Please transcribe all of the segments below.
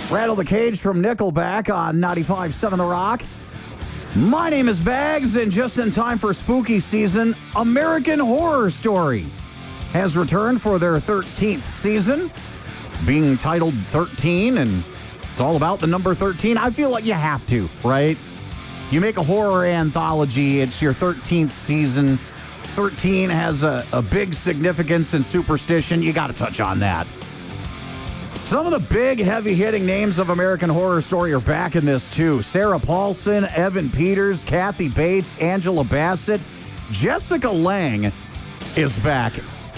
Rattle the Cage from Nickelback on 95.7 The Rock. My name is Bags, and just in time for spooky season, American Horror Story has returned for their 13th season, being titled 13, and it's all about the number 13. I feel like you have to, right? You make a horror anthology, it's your 13th season. 13 has a big significance and superstition. You got to touch on that. Some of the big, heavy-hitting names of American Horror Story are back in this, too. Sarah Paulson, Evan Peters, Kathy Bates, Angela Bassett. Jessica Lange is back,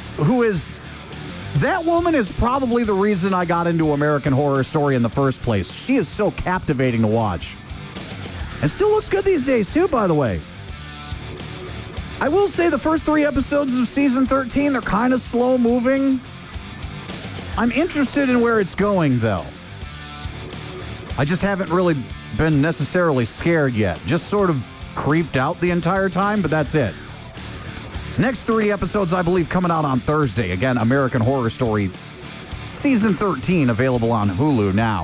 that woman is probably the reason I got into American Horror Story in the first place. She is so captivating to watch. And still looks good these days, too, by the way. I will say the first 3 episodes of season 13, they're kind of slow-moving. I'm interested in where it's going, though. I just haven't really been necessarily scared yet. Just sort of creeped out the entire time, but that's it. Next 3 episodes, I believe, coming out on Thursday. Again, American Horror Story, Season 13, available on Hulu now.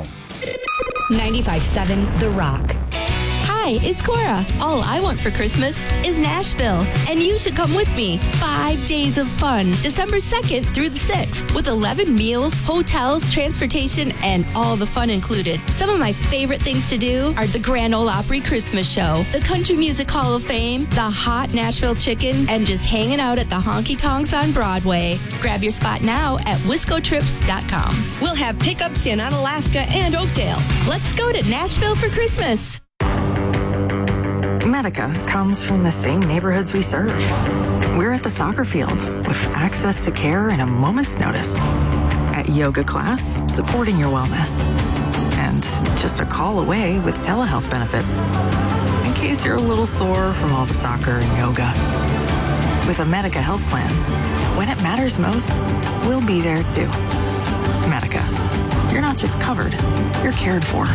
95.7 The Rock. Hi, it's Cora. All I want for Christmas is Nashville, and you should come with me. 5 days of fun, December 2nd through the 6th, with 11 meals, hotels, transportation, and all the fun included. Some of my favorite things to do are the Grand Ole Opry Christmas Show, the Country Music Hall of Fame, the hot Nashville Chicken, and just hanging out at the Honky Tonks on Broadway. Grab your spot now at WiscoTrips.com. We'll have pickups in Onalaska and Oakdale. Let's go to Nashville for Christmas. Medica comes from the same neighborhoods we serve. We're at the soccer field with access to care in a moment's notice. At yoga class, supporting your wellness. And just a call away with telehealth benefits. In case you're a little sore from all the soccer and yoga. With a Medica health plan, when it matters most, we'll be there too. Medica. You're not just covered, you're cared for.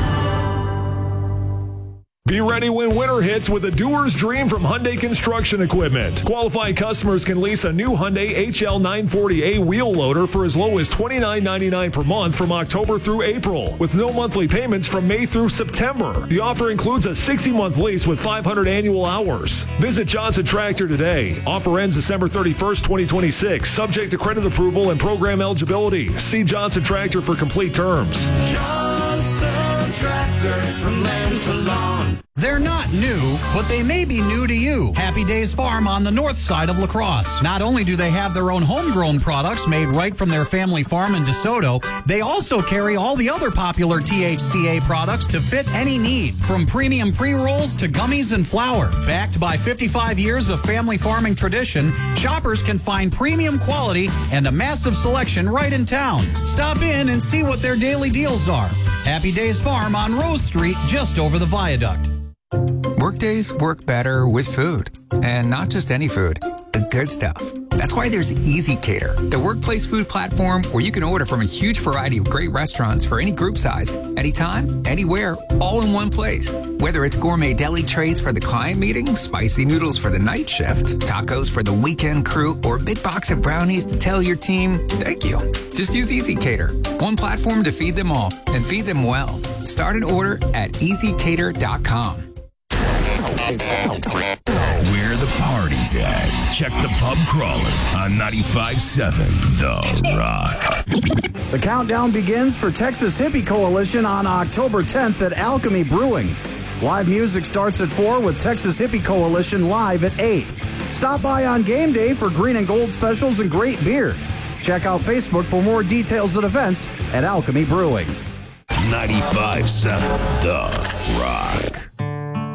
Be ready when winter hits with a doer's dream from Hyundai Construction Equipment. Qualified customers can lease a new Hyundai HL 940A wheel loader for as low as $29.99 per month from October through April, with no monthly payments from May through September. The offer includes a 60-month lease with 500 annual hours. Visit Johnson Tractor today. Offer ends December 31st, 2026, subject to credit approval and program eligibility. See Johnson Tractor for complete terms. Johnson Tractor, from land to lawn. They're not new, but they may be new to you. Happy Days Farm on the north side of La Crosse. Not only do they have their own homegrown products made right from their family farm in DeSoto, they also carry all the other popular THCA products to fit any need. From premium pre-rolls to gummies and flour. Backed by 55 years of family farming tradition, shoppers can find premium quality and a massive selection right in town. Stop in and see what their daily deals are. Happy Days Farm on Rose Street, just over the viaduct. Workdays work better with food. And not just any food, the good stuff. That's why there's Easy Cater, the workplace food platform where you can order from a huge variety of great restaurants for any group size, anytime, anywhere, all in one place. Whether it's gourmet deli trays for the client meeting, spicy noodles for the night shift, tacos for the weekend crew, or a big box of brownies to tell your team, thank you. Just use Easy Cater, one platform to feed them all and feed them well. Start an order at easycater.com. Where the party's at. Check the pub crawler on 95.7 The Rock. The countdown begins for Texas Hippie Coalition on October 10th at Alchemy Brewing. Live music starts at 4 with Texas Hippie Coalition live at 8. Stop by on game day for green and gold specials and great beer. Check out Facebook for more details and events at Alchemy Brewing. 95.7 The Rock.